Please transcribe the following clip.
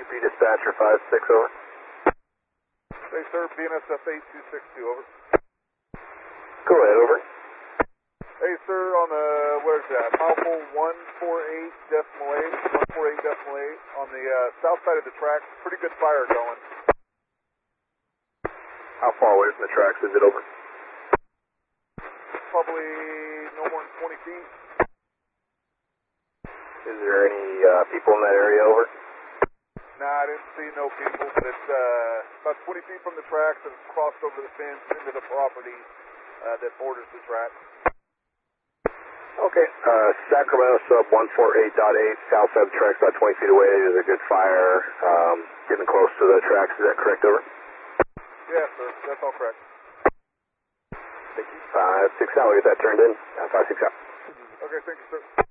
Dispatcher 5-6, over. Hey, sir, BNSF 8262, over. Go ahead, over. Hey, sir, on the, where's that? Mile 148.8, on the south side of the track. Pretty good fire going. How far away from the tracks is it, over? Probably no more than 20 feet. Is there any people in that area, over? Nah, I didn't see no people, but it's about 20 feet from the tracks and crossed over the fence into the property that borders the track. Okay, Sacramento sub 148.8, south side of the tracks, about 20 feet away. There's a good fire getting close to the tracks. Is that correct, over? Yes, sir, that's all correct. Thank you. 5-6 out, we'll get that turned in. 5-6 out. Okay, thank you, sir.